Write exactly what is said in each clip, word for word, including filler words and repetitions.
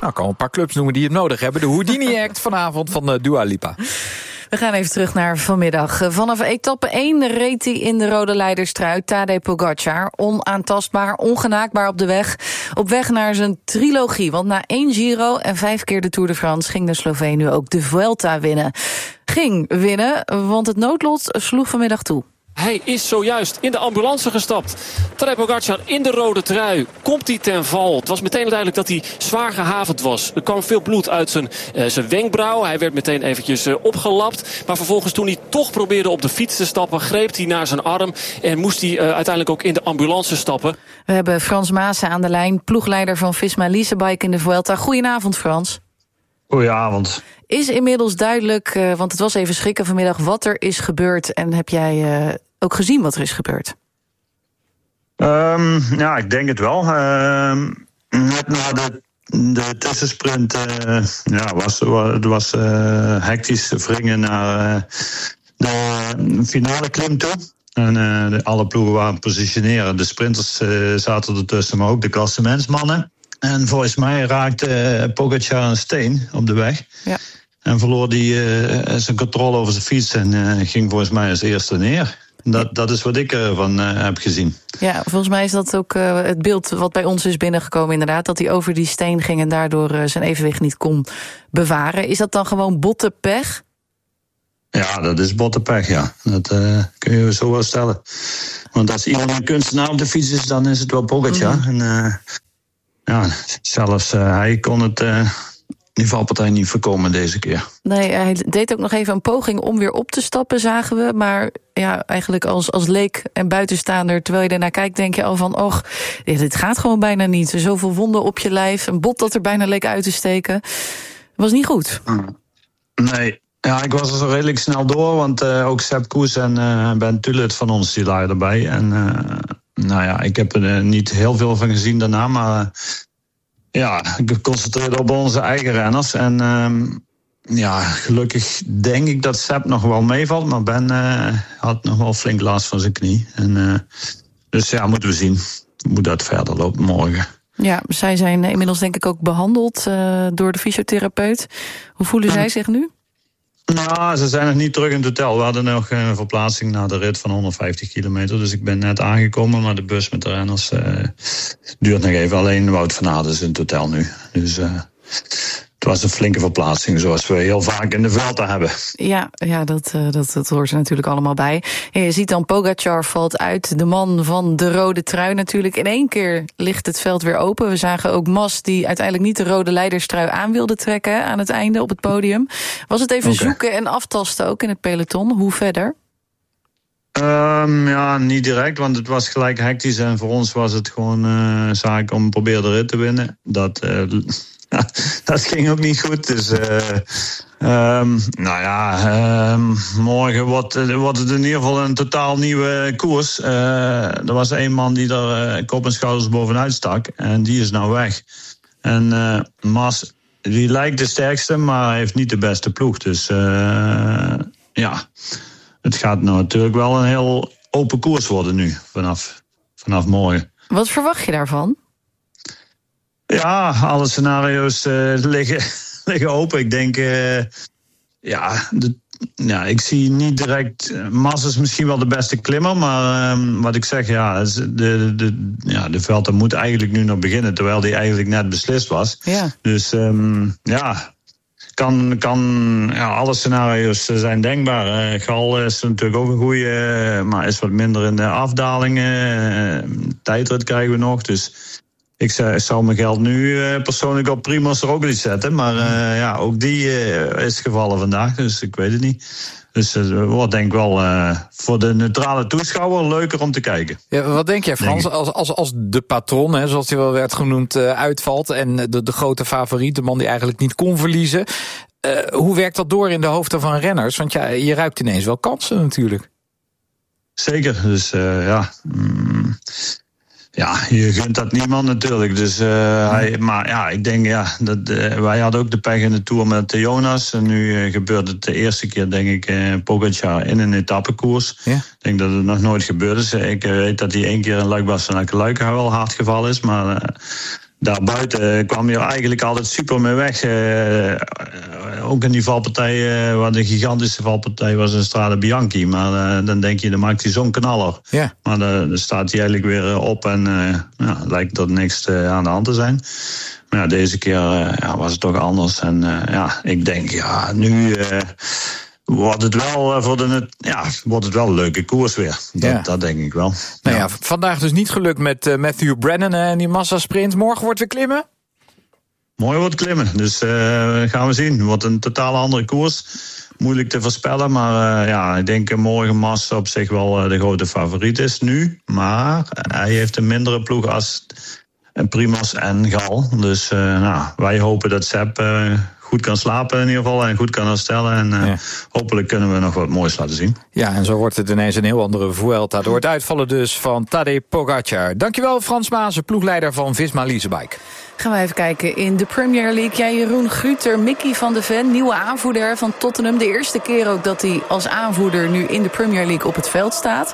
Nou, ik kan een paar clubs noemen die het nodig hebben. De Houdini Act vanavond van uh, Dua Lipa. We gaan even terug naar vanmiddag. Vanaf etappe één reed hij in de rode leiderstrui. Tadej Pogačar, onaantastbaar, ongenaakbaar op de weg. Op weg naar zijn trilogie. Want na één Giro en vijf keer de Tour de France ging de Sloveen nu ook de Vuelta winnen. Ging winnen, want het noodlot sloeg vanmiddag toe. Hij is zojuist in de ambulance gestapt. Tadej Pogačar in de rode trui. Komt hij ten val? Het was meteen duidelijk dat hij zwaar gehavend was. Er kwam veel bloed uit zijn, uh, zijn wenkbrauw. Hij werd meteen eventjes uh, opgelapt. Maar vervolgens toen hij toch probeerde op de fiets te stappen, greep hij naar zijn arm en moest hij uh, uiteindelijk ook in de ambulance stappen. We hebben Frans Maassen aan de lijn, ploegleider van Visma Leasebike in de Vuelta. Goedenavond, Frans. Goedenavond. Is inmiddels duidelijk, uh, want het was even schrikken vanmiddag, wat er is gebeurd? En heb jij uh, ook gezien wat er is gebeurd? Um, ja, ik denk het wel. Uh, net na de, de tussensprint uh, ja, was het was, uh, hectisch wringen naar uh, de finale klim toe. En uh, de, alle ploegen waren positioneren. De sprinters uh, zaten ertussen, maar ook de klassementsmannen. En volgens mij raakte uh, Pogačar een steen op de weg. Ja. En verloor die uh, zijn controle over zijn fiets en uh, ging volgens mij als eerste neer. Dat, dat is wat ik ervan uh, heb gezien. Ja, volgens mij is dat ook uh, het beeld wat bij ons is binnengekomen inderdaad. Dat hij over die steen ging en daardoor uh, zijn evenwicht niet kon bewaren. Is dat dan gewoon botte pech? Ja, dat is botte pech, ja. Dat uh, kun je zo wel stellen. Want als iemand een kunstenaar op de fiets is, dan is het wel Pogačar. Mm-hmm. En uh, ja, zelfs uh, hij kon het uh, die valpartij niet voorkomen deze keer. Nee, hij deed ook nog even een poging om weer op te stappen, zagen we. Maar ja, eigenlijk als, als leek en buitenstaander, terwijl je ernaar kijkt, denk je al van, och, dit gaat gewoon bijna niet. Zoveel wonden op je lijf, een bot dat er bijna leek uit te steken. Was niet goed. Nee. Ja, ik was er zo redelijk snel door, want uh, ook Sepp Kuss en uh, Ben Tullet van ons die waren erbij. En uh, nou ja, ik heb er uh, niet heel veel van gezien daarna, maar uh, ja, ik concentreerde op onze eigen renners. En uh, ja, gelukkig denk ik dat Sepp nog wel meevalt, maar Ben uh, had nog wel flink last van zijn knie. En, uh, dus ja, moeten we zien hoe dat verder loopt morgen. Ja, zij zijn inmiddels denk ik ook behandeld uh, door de fysiotherapeut. Hoe voelen uh, zij zich nu? Nou, ze zijn nog niet terug in het hotel. We hadden nog een verplaatsing naar de rit van honderdvijftig kilometer. Dus ik ben net aangekomen, maar de bus met de renners uh, duurt nog even. Alleen Wout van Aert is in het hotel nu. Dus uh, het was een flinke verplaatsing, zoals we heel vaak in de Vuelta hebben. Ja, ja dat, uh, dat, dat hoort er natuurlijk allemaal bij. En je ziet dan, Pogačar valt uit. De man van de rode trui natuurlijk. In één keer ligt het veld weer open. We zagen ook Mas, die uiteindelijk niet de rode leiderstrui aan wilde trekken aan het einde op het podium. Was het even okay. zoeken en aftasten ook in het peloton? Hoe verder? Um, ja, niet direct, want het was gelijk hectisch. En voor ons was het gewoon uh, zaak om proberen de rit te winnen. Dat... Uh, dat ging ook niet goed, dus uh, um, nou ja, um, morgen wordt, wordt het in ieder geval een totaal nieuwe koers. Uh, er was één man die er uh, kop en schouders bovenuit stak en die is nou weg. En uh, Mas, die lijkt de sterkste, maar heeft niet de beste ploeg. Dus uh, ja, het gaat nou natuurlijk wel een heel open koers worden nu, vanaf, vanaf morgen. Wat verwacht je daarvan? Ja, alle scenario's uh, liggen, liggen open. Ik denk, uh, ja, de, ja, ik zie niet direct... Uh, Mas is misschien wel de beste klimmer, maar uh, wat ik zeg, ja, de, de, de, ja, de Vuelta moet eigenlijk nu nog beginnen, terwijl die eigenlijk net beslist was. Ja. Dus um, ja, kan, kan, ja, alle scenario's zijn denkbaar. Uh, Gal is natuurlijk ook een goeie, uh, maar is wat minder in de afdalingen. Uh, tijdrit krijgen we nog, dus... Ik zou mijn geld nu uh, persoonlijk op Primoz Roglič zetten. Maar uh, ja, ook die uh, is gevallen vandaag, dus ik weet het niet. Dus het uh, wordt denk ik wel uh, voor de neutrale toeschouwer leuker om te kijken. Ja, wat denk jij, Frans, denk als, als, als de patron, hè, zoals hij wel werd genoemd, uh, uitvalt... en de, de grote favoriet, de man die eigenlijk niet kon verliezen... Uh, hoe werkt dat door in de hoofden van renners? Want ja, je ruikt ineens wel kansen natuurlijk. Zeker, dus uh, ja... Mm. Ja, je gunt dat niemand natuurlijk. Dus, uh, hij, maar ja, ik denk, ja, dat, uh, wij hadden ook de pech in de Tour met Jonas. En nu uh, gebeurt het de eerste keer, denk ik, uh, Pogačar in een etappekoers. Ja. Ik denk dat het nog nooit gebeurd is. Ik uh, weet dat hij één keer in Luik-Bastenaken-Luik wel hard gevallen is. Maar uh, daarbuiten kwam je eigenlijk altijd super mee weg. Uh, ook in die valpartij, uh, wat een gigantische valpartij was in Strade Bianchi. Maar uh, dan denk je, dan maakt hij zo'n knaller. Ja. Maar dan uh, staat hij eigenlijk weer op en uh, ja, lijkt er niks uh, aan de hand te zijn. Maar ja, deze keer uh, ja, was het toch anders. En uh, ja, ik denk, ja, nu... Uh, Wordt het wel voor de ja, wordt het wel een leuke koers weer. Dat, ja. dat denk ik wel. Nou ja, vandaag dus niet gelukt met uh, Matthew Brennan en die massasprint. Morgen wordt weer klimmen? Mooi wordt klimmen. Dus uh, gaan we zien. Het wordt een totaal andere koers. Moeilijk te voorspellen. Maar uh, ja, ik denk morgen Massa op zich wel uh, de grote favoriet is nu. Maar hij heeft een mindere ploeg als Primož en Gal. Dus uh, nou, wij hopen dat Sepp Uh, goed kan slapen in ieder geval en goed kan herstellen. En uh, ja. hopelijk kunnen we nog wat moois laten zien. Ja, en zo wordt het ineens een heel andere Vuelta. Door het uitvallen dus van Tadej Pogačar. Dankjewel Frans Maassen, ploegleider van Visma Leasebike. Gaan we even kijken in de Premier League. Ja, Jeroen Gruter, Mickey van de Ven, nieuwe aanvoerder van Tottenham. De eerste keer ook dat hij als aanvoerder nu in de Premier League op het veld staat.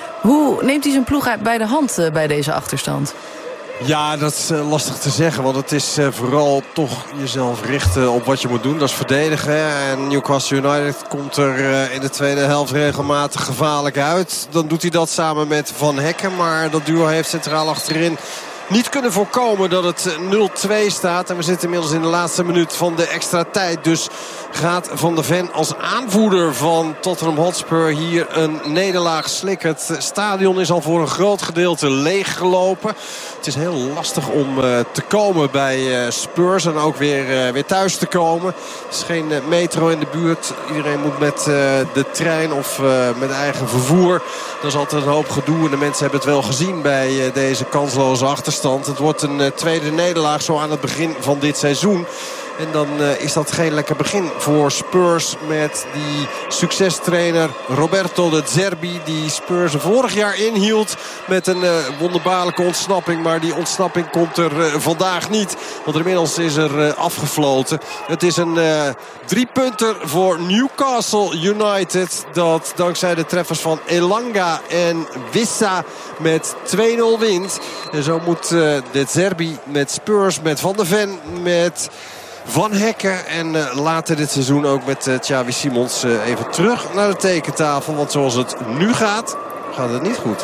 Hoe neemt hij zijn ploeg uit bij de hand uh, bij deze achterstand? Ja, dat is uh, lastig te zeggen. Want het is uh, vooral toch jezelf richten op wat je moet doen. Dat is verdedigen. En Newcastle United komt er uh, in de tweede helft regelmatig gevaarlijk uit. Dan doet hij dat samen met Van Hekken. Maar dat duo heeft centraal achterin niet kunnen voorkomen dat het nul twee staat. En we zitten inmiddels in de laatste minuut van de extra tijd. Dus gaat Van der Ven als aanvoerder van Tottenham Hotspur hier een nederlaag slikken. Het stadion is al voor een groot gedeelte leeggelopen. Het is heel lastig om uh, te komen bij uh, Spurs en ook weer, uh, weer thuis te komen. Er is geen uh, metro in de buurt. Iedereen moet met uh, de trein of uh, met eigen vervoer. Dat is altijd een hoop gedoe en de mensen hebben het wel gezien bij uh, deze kansloze achterstand. Het wordt een uh, tweede nederlaag zo aan het begin van dit seizoen. En dan uh, is dat geen lekker begin voor Spurs met die succestrainer Roberto De Zerbi. Die Spurs er vorig jaar inhield met een uh, wonderbaarlijke ontsnapping. Maar die ontsnapping komt er uh, vandaag niet. Want inmiddels is er uh, afgefloten. Het is een uh, driepunter voor Newcastle United. Dat dankzij de treffers van Elanga en Wissa met twee nul wint. En zo moet uh, De Zerbi met Spurs, met Van der Ven, met Van Hekken en uh, later dit seizoen ook met uh, Xavi Simons uh, even terug naar de tekentafel. Want zoals het nu gaat, gaat het niet goed.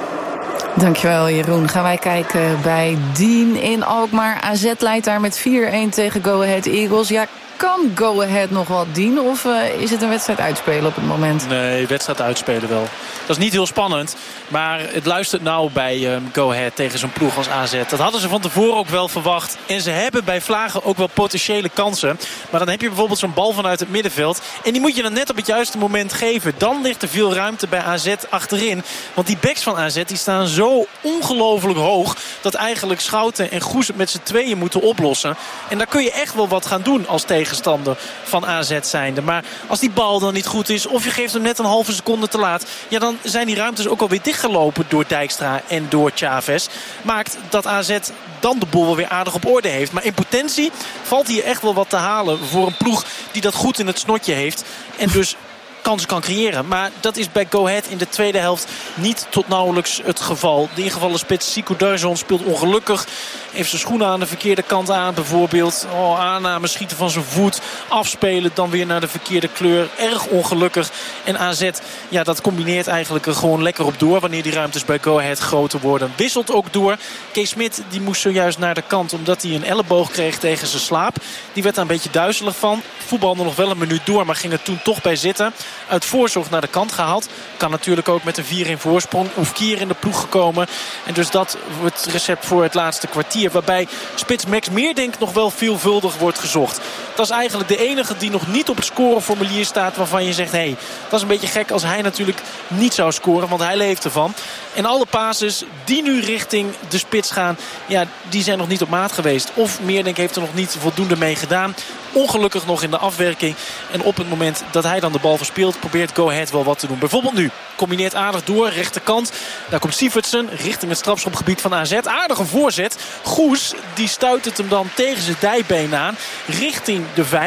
Dankjewel Jeroen. Gaan wij kijken bij Dien in Alkmaar. A Z leidt daar met vier een tegen Go Ahead Eagles. Ja, kan Go Ahead nog wat, Dien? Of uh, is het een wedstrijd uitspelen op het moment? Nee, wedstrijd uitspelen wel. Dat is niet heel spannend. Maar het luistert nou bij um, Go Ahead tegen zo'n ploeg als A Z. Dat hadden ze van tevoren ook wel verwacht. En ze hebben bij Vlagen ook wel potentiële kansen. Maar dan heb je bijvoorbeeld zo'n bal vanuit het middenveld. En die moet je dan net op het juiste moment geven. Dan ligt er veel ruimte bij A Z achterin. Want die backs van A Z die staan zo ongelooflijk hoog. Dat eigenlijk Schouten en Goes het met z'n tweeën moeten oplossen. En daar kun je echt wel wat gaan doen als tegenstander van A Z zijnde. Maar als die bal dan niet goed is, of je geeft hem net een halve seconde te laat, ja, dan zijn die ruimtes ook alweer dichtgelopen door Dijkstra en door Chavez. Maakt dat A Z dan de boel wel weer aardig op orde heeft. Maar in potentie valt hier echt wel wat te halen voor een ploeg die dat goed in het snotje heeft. En dus kansen kan creëren. Maar dat is bij Go Ahead in de tweede helft niet tot nauwelijks het geval. De ingevallen spits Sico Duizon speelt ongelukkig. Heeft zijn schoenen aan de verkeerde kant aan bijvoorbeeld. Oh, aanname, schieten van zijn voet. Afspelen, dan weer naar de verkeerde kleur. Erg ongelukkig. En A Z, ja, dat combineert eigenlijk er gewoon lekker op door. Wanneer die ruimtes bij Go Ahead groter worden. Wisselt ook door. Kees Smit, die moest zojuist naar de kant omdat hij een elleboog kreeg tegen zijn slaap. Die werd daar een beetje duizelig van. Voetbalde nog wel een minuut door, maar ging er toen toch bij zitten. Uit voorzorg naar de kant gehaald. Kan natuurlijk ook met een vier een voorsprong. Oefkier in de ploeg gekomen. En dus dat wordt het recept voor het laatste kwartier. Waarbij spits Max Meerdink nog wel veelvuldig wordt gezocht. Dat is eigenlijk de enige die nog niet op het scoreformulier staat. Waarvan je zegt, hé, hey, dat is een beetje gek als hij natuurlijk niet zou scoren. Want hij leeft ervan. En alle passes die nu richting de spits gaan, ja, die zijn nog niet op maat geweest. Of Meerdink heeft er nog niet voldoende mee gedaan. Ongelukkig nog in de afwerking. En op het moment dat hij dan de bal verspeelt, probeert Go Ahead wel wat te doen. Bijvoorbeeld nu. Combineert aardig door, rechterkant. Daar komt Sivertsen richting het strafschopgebied van A Z. Aardige voorzet. Goes, die stuit het hem dan tegen zijn dijbeen aan. Richting de vijf.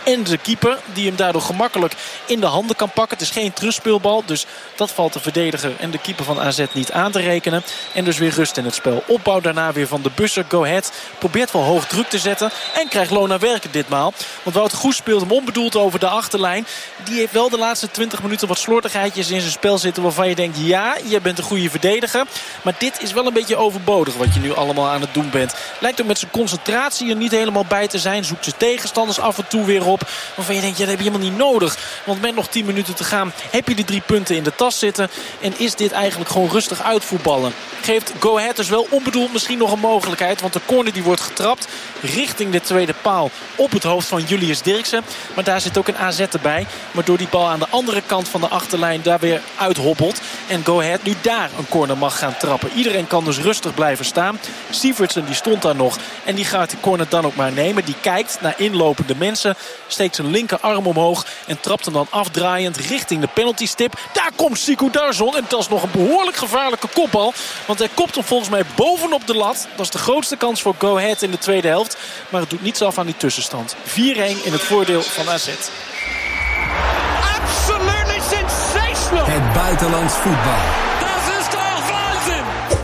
en de keeper, die hem daardoor gemakkelijk in de handen kan pakken. Het is geen terugspeelbal, dus dat valt de verdediger en de keeper van A Z niet aan te rekenen. En dus weer rust in het spel. Opbouw daarna weer van de Busser. Go Ahead probeert wel hoog druk te zetten en krijgt loon naar werken ditmaal. Want Wout Goes speelt hem onbedoeld over de achterlijn. Die heeft wel de laatste twintig minuten wat slordigheidjes in zijn spel zitten waarvan je denkt, ja, je bent een goede verdediger. Maar dit is wel een beetje overbodig wat je nu allemaal aan het doen bent. Lijkt ook met zijn concentratie er niet helemaal bij te zijn. Zoekt zijn tegenstanders af en toe weer op. Waarvan je denkt, ja, dat heb je helemaal niet nodig. Want met nog tien minuten te gaan heb je de drie punten in de tas zitten. En is dit eigenlijk gewoon rustig uitvoetballen. Geeft Go Ahead dus wel onbedoeld misschien nog een mogelijkheid. Want de corner die wordt getrapt richting de tweede paal op het hoofd van Julius Dirksen. Maar daar zit ook een A Z erbij. Waardoor die bal aan de andere kant van de achterlijn daar weer uithobbelt. En Go Ahead nu daar een corner mag gaan trappen. Iedereen kan dus rustig blijven staan. Sievertsen die stond daar nog. En die gaat die corner dan ook maar nemen. Die kijkt naar inlopende mensen. Steekt zijn linkerarm omhoog. En trapt hem dan afdraaiend richting de penaltystip. Daar komt Sikou Darzon. En dat is nog een behoorlijk gevaarlijke kopbal. Want hij kopt hem volgens mij bovenop de lat. Dat is de grootste kans voor Go Ahead in de tweede helft. Maar het doet niets af aan die tussenstand. vier-een in het voordeel van A Z. Absolutely sensational. Het buitenlands voetbal. Dat is toch waanzin.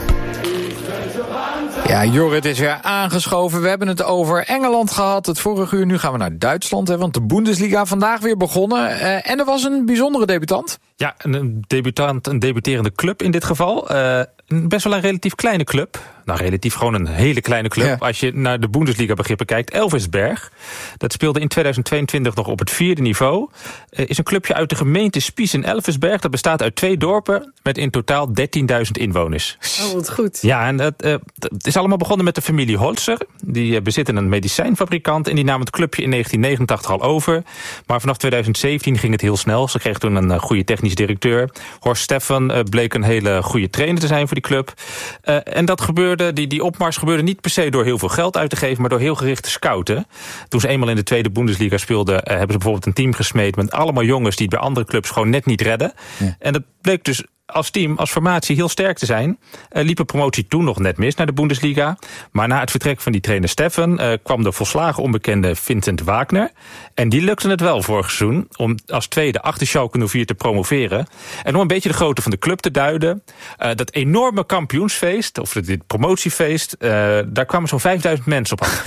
Ja, Jorrit is weer aangeschoven. We hebben het over Engeland gehad het vorige uur. Nu gaan we naar Duitsland, hè, want de Bundesliga vandaag weer begonnen. Uh, en er was een bijzondere debutant. Ja, een debutant, een debuterende club in dit geval. Uh, best wel een relatief kleine club. Nou, relatief gewoon een hele kleine club. Ja. Als je naar de Bundesliga-begrippen kijkt. Elversberg. Dat speelde in tweeduizend tweeëntwintig nog op het vierde niveau. Uh, is een clubje uit de gemeente Spies in Elversberg. Dat bestaat uit twee dorpen met in totaal dertienduizend inwoners. Oh, wat goed. Ja, en het, uh, het is allemaal begonnen met de familie Holzer. Die uh, bezitten een medicijnfabrikant. En die nam het clubje in negentien negenentachtig al over. Maar vanaf tweeduizend zeventien ging het heel snel. Ze kregen toen een uh, goede technisch directeur. Horst Steffen uh, bleek een hele goede trainer te zijn voor die club. Uh, en dat gebeurde, die, die opmars gebeurde niet per se door heel veel geld uit te geven, maar door heel gericht te scouten. Toen ze eenmaal in de tweede Bundesliga speelden, uh, hebben ze bijvoorbeeld een team gesmeed met allemaal jongens die het bij andere clubs gewoon net niet redden. Ja. En dat bleek dus als team, als formatie heel sterk te zijn. Uh, liep een promotie toen nog net mis naar de Bundesliga. Maar na het vertrek van die trainer Steffen uh, kwam de volslagen onbekende Vincent Wagner. En die lukte het wel vorig seizoen om als tweede achter Schalke nul vier te promoveren. En om een beetje de grootte van de club te duiden. Uh, dat enorme kampioensfeest, of dit promotiefeest, uh, daar kwamen zo'n vijfduizend mensen op af.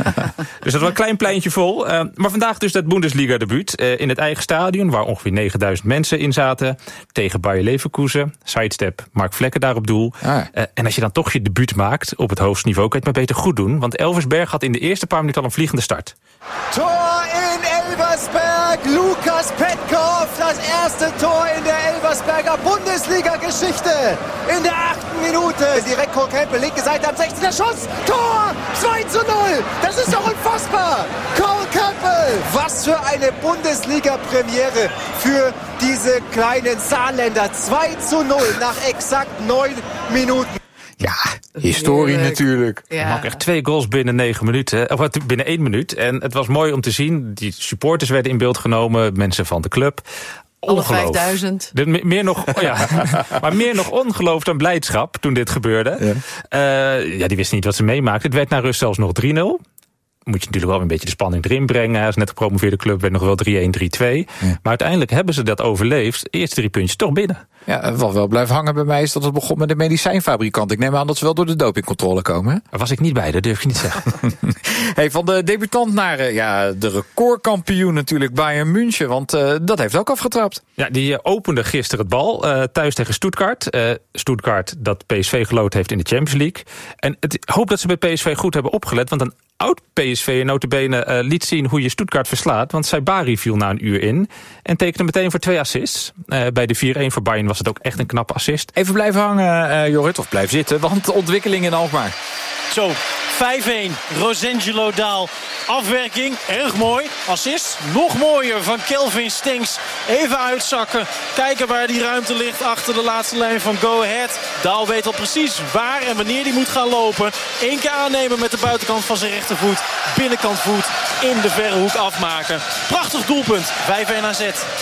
Dus dat was een klein pleintje vol. Uh, maar vandaag dus dat Bundesliga debuut uh, in het eigen stadion, waar ongeveer negenduizend mensen in zaten. Tegen Bayer Leverkusen. Sidestep, Mark Vlekken daar op doel. Ah. Uh, en als je dan toch je debuut maakt op het hoogste niveau, kan je het maar beter goed doen. Want Elversberg had in de eerste paar minuten al een vliegende start. Tor in Elversberg, Lukas Petkov, das erste Tor in der Elversberger Bundesliga-Geschichte. In der achten Minute. Direkt Cole Campbell, linke Seite am sechzehnter Schuss. Tor! zwei zu null. Das ist doch unfassbar. Cole Campbell. Was für eine Bundesliga-Premiere für diese kleinen Saarländer. zwei zu null nach exakt neun Minuten. Ja, historie Heerlijk. Natuurlijk. Ja. Hij maakte echt twee goals binnen negen minuten. Of binnen één minuut. En het was mooi om te zien. Die supporters werden in beeld genomen. Mensen van de club. Alle vijfduizend. Meer nog, oh ja, maar meer nog ongeloof dan blijdschap toen dit gebeurde. Ja. Uh, ja, die wisten niet wat ze meemaakten. Het werd na rust zelfs nog drie nul. Moet je natuurlijk wel een beetje de spanning erin brengen. Als net gepromoveerde club werd nog wel drie-een, drie-twee. Ja. Maar uiteindelijk hebben ze dat overleefd. Eerste drie puntjes toch binnen. Ja, wat wel blijft hangen bij mij is dat het begon met een medicijnfabrikant. Ik neem aan dat ze wel door de dopingcontrole komen. Hè? Daar was ik niet bij, dat durf je niet zeggen. Hey, van de debutant naar ja, de recordkampioen natuurlijk Bayern München. Want uh, dat heeft ook afgetrapt. Ja, die uh, opende gisteren het bal uh, thuis tegen Stuttgart. Uh, Stuttgart dat P S V geloot heeft in de Champions League. En ik hoop dat ze bij P S V goed hebben opgelet. Want een oud P S V notabene uh, liet zien hoe je Stuttgart verslaat. Want Saibari viel na een uur in. En tekende meteen voor twee assists. Uh, bij de vier-een voor Bayern was het ook echt een knappe assist. Even blijven hangen, uh, Jorrit, of blijf zitten. Want de ontwikkeling in Alkmaar. Zo, vijf-een. Rosangelo Daal. Afwerking, erg mooi. Assist, nog mooier van Kelvin Stengs. Even uitzakken. Kijken waar die ruimte ligt achter de laatste lijn van Go Ahead. Daal weet al precies waar en wanneer die moet gaan lopen. Eén keer aannemen met de buitenkant van zijn rechtervoet. Binnenkant voet in de verre hoek afmaken. Prachtig doelpunt. vijf-een A Z.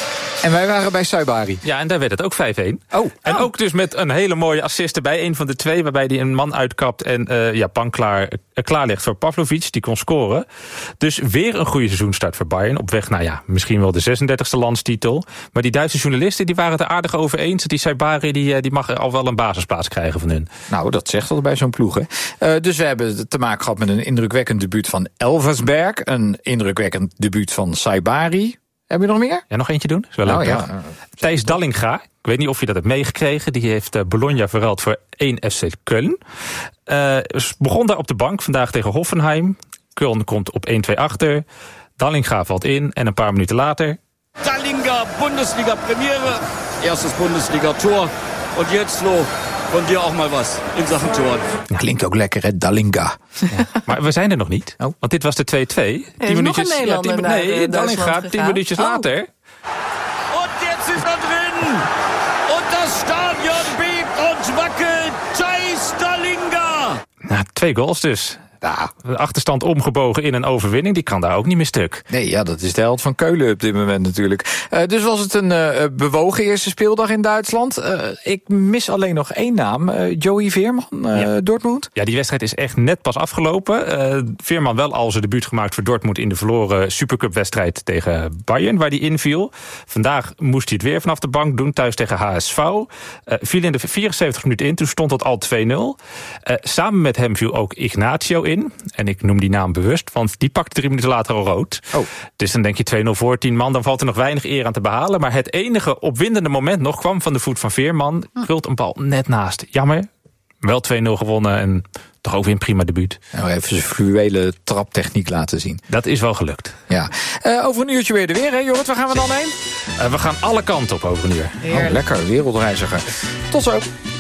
En wij waren bij Saibari. Ja, en daar werd het ook vijf-een. Oh. En oh. ook dus met een hele mooie assist erbij. Een van de twee, waarbij hij een man uitkapt en uh, Japan klaar, uh, klaar ligt voor Pavlovic. Die kon scoren. Dus weer een goede seizoenstart voor Bayern. Op weg naar ja, misschien wel de zesendertigste landstitel. Maar die Duitse journalisten die waren het er aardig over eens. Dat die Saibari die, die mag al wel een basisplaats krijgen van hun. Nou, dat zegt dat bij zo'n ploeg. Hè. Uh, dus we hebben te maken gehad met een indrukwekkend debuut van Elversberg. Een indrukwekkend debuut van Saibari. Heb je nog meer? Ja, nog eentje doen? Is wel leuk, nou, toch? Ja. Thijs Dallinga. Ik weet niet of je dat hebt meegekregen. Die heeft uh, Bologna verruild voor één F C Köln. Uh, begon daar op de bank vandaag tegen Hoffenheim. Köln komt op één-twee achter. Dallinga valt in en een paar minuten later... Dallinga, Bundesliga Premiere. Erstes Bundesliga-Tor. Und jetzt, Flo, von dir auch mal was in Sachen Tor. Klinkt ook lekker, hè, Dallinga. Ja. Maar we zijn er nog niet. Oh. Want dit was de twee-twee. Er is nog een Nederlander ja, tien, Nee, Dallinga, tien minuutjes oh. later. Und jetzt ist er drin. Und das Stadion bebt und wackelt. Thijs Dallinga. Nou, twee goals dus. Ja, de achterstand omgebogen in een overwinning, die kan daar ook niet meer stuk. Nee, ja, dat is de held van Keulen op dit moment natuurlijk. Uh, dus was het een uh, bewogen eerste speeldag in Duitsland. Uh, ik mis alleen nog één naam, uh, Joey Veerman, uh, ja. Dortmund. Ja, die wedstrijd is echt net pas afgelopen. Uh, Veerman wel al zijn debuut gemaakt voor Dortmund in de verloren Supercup-wedstrijd tegen Bayern, waar hij inviel. Vandaag moest hij het weer vanaf de bank doen, thuis tegen H S V. Uh, viel in de vierenzeventig minuten in, toen stond het al twee-nul. Uh, samen met hem viel ook Ignacio in. En ik noem die naam bewust, want die pakte drie minuten later al rood. Oh. Dus dan denk je twee-nul voor, tien man, dan valt er nog weinig eer aan te behalen. Maar het enige opwindende moment nog kwam van de voet van Veerman. Krult een bal net naast. Jammer, wel twee-nul gewonnen en toch ook weer een prima debuut. Nou, even zijn fluwele traptechniek laten zien. Dat is wel gelukt. Ja. Uh, over een uurtje weer de weer, hè Jorrit? Waar gaan we dan heen? Uh, we gaan alle kanten op over een uur. Oh, lekker, wereldreiziger. Tot zo.